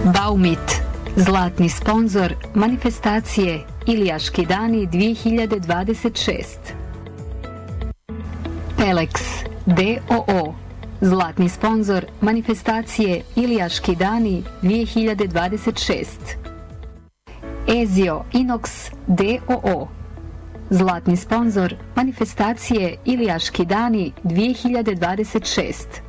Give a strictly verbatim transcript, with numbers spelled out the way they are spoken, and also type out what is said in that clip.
Baumit, zlatni sponzor manifestacije Ilijaški dani dvije hiljade dvadeset šest. Pelex d o o, zlatni sponzor manifestacije Ilijaški dani dvije hiljade dvadeset šest. Ezio Inox d o o, zlatni sponzor manifestacije Ilijaški dani dvije hiljade dvadeset šest.